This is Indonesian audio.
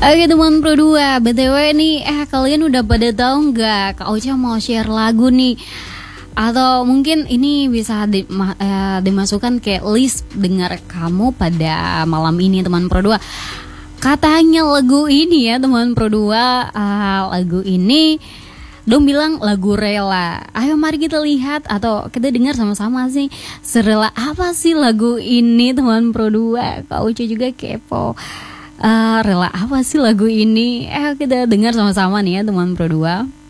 Oke teman Pro 2, BTW nih, kalian udah pada tahu nggak Kak Ocha mau share lagu nih? Atau mungkin ini bisa dimasukkan ke list dengar kamu pada malam ini teman Pro 2. Katanya lagu ini ya teman Pro 2, lagu ini dong bilang lagu rela. Ayo mari kita lihat atau kita dengar sama-sama sih, serela apa sih lagu ini teman Pro 2. Kak Ocha juga kepo. Rela apa sih lagu ini? Kita dengar sama-sama nih ya teman Pro 2.